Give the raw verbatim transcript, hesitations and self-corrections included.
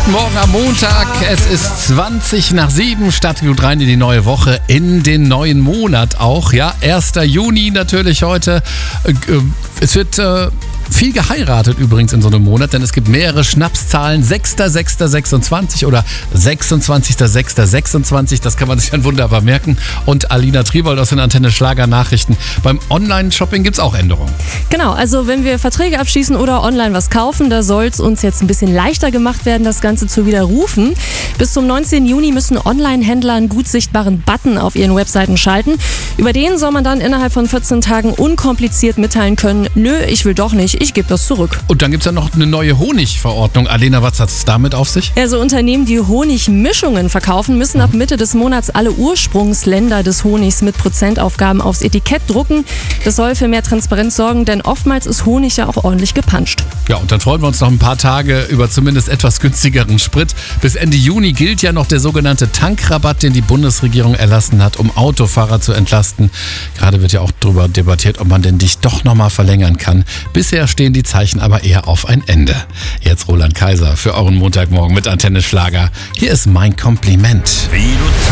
Guten Morgen am Montag. Es ist zwanzig nach sieben. Startet gut rein in die neue Woche, in den neuen Monat auch. Ja, erster Juni natürlich heute. Es wird äh, viel geheiratet übrigens in so einem Monat, denn es gibt mehrere Schnapszahlen. sechster sechster sechsundzwanzig oder sechsundzwanzigster sechster sechsundzwanzig. Das kann man sich dann wunderbar merken. Und Alina Triebold aus den Antenne Schlager Nachrichten. Beim Online-Shopping gibt es auch Änderungen. Genau, also wenn wir Verträge abschließen oder online was kaufen, da soll es uns jetzt ein bisschen leichter gemacht werden, das Ganze zu widerrufen. Bis zum neunzehnten Juni müssen Online-Händler einen gut sichtbaren Button auf ihren Webseiten schalten. Über den soll man dann innerhalb von vierzehn Tagen unkompliziert mitteilen können, nö, ich will doch nicht, ich gebe das zurück. Und dann gibt es ja noch eine neue Honigverordnung. Alena, was hat es damit auf sich? Also Unternehmen, die Honigmischungen verkaufen, müssen ab Mitte des Monats alle Ursprungsländer des Honigs mit Prozentaufgaben aufs Etikett drucken. Das soll für mehr Transparenz sorgen, denn oftmals ist Honig ja auch ordentlich gepanscht. Ja, und dann freuen wir uns noch ein paar Tage über zumindest etwas günstigeren Sprit. Bis Ende Juni gilt ja noch der sogenannte Tankrabatt, den die Bundesregierung erlassen hat, um Autofahrer zu entlasten. Gerade wird ja auch darüber debattiert, ob man denn dich doch nochmal verlängern kann. Bisher stehen die Zeichen aber eher auf ein Ende. Jetzt Roland Kaiser für euren Montagmorgen mit Antenne Schlager. Hier ist mein Kompliment. Wie du